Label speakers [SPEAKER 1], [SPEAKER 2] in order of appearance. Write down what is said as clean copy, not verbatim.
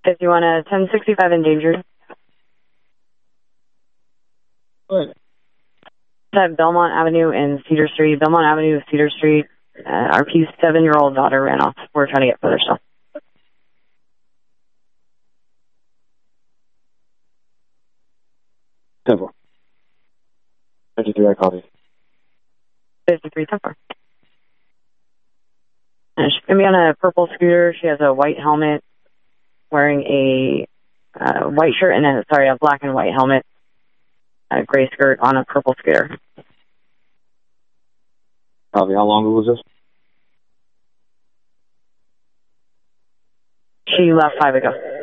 [SPEAKER 1] 51, 1065 endangered.
[SPEAKER 2] What?
[SPEAKER 1] At Belmont Avenue and Cedar Street. Belmont Avenue, Cedar Street. Our 7-year-old daughter ran off. We're trying to get further stuff.
[SPEAKER 2] Temple. 53, I copy.
[SPEAKER 1] 53, Temple. She's going to be on a purple scooter. She has a white helmet, wearing a white shirt and a black and white helmet, a gray skirt on a purple scooter.
[SPEAKER 2] Copy. How long ago was this?
[SPEAKER 1] She left 5 ago.